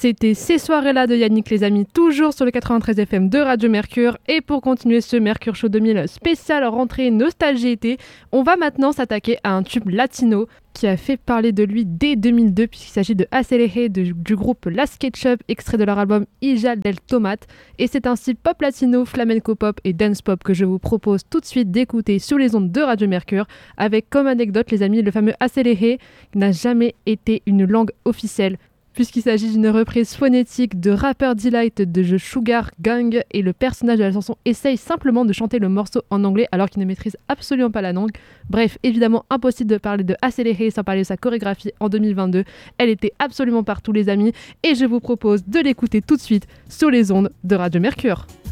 C'était ces soirées-là de Yannick les amis, toujours sur le 93 FM de Radio Mercure. Et pour continuer ce Mercure Show 2000 spécial rentrée nostalgie été, on va maintenant s'attaquer à un tube latino qui a fait parler de lui dès 2002 puisqu'il s'agit de Acelere du groupe Las Ketchup, extrait de leur album Hija del Tomate. Et c'est un style pop latino, flamenco pop et dance pop que je vous propose tout de suite d'écouter sur les ondes de Radio Mercure avec comme anecdote les amis le fameux Acelere qui n'a jamais été une langue officielle, puisqu'il s'agit d'une reprise phonétique de Rapper Delight de The Sugar Gang et le personnage de la chanson essaye simplement de chanter le morceau en anglais alors qu'il ne maîtrise absolument pas la langue. Bref, évidemment impossible de parler de Acelere sans parler de sa chorégraphie en 2022. Elle était absolument partout les amis et je vous propose de l'écouter tout de suite sur les ondes de Radio Mercure.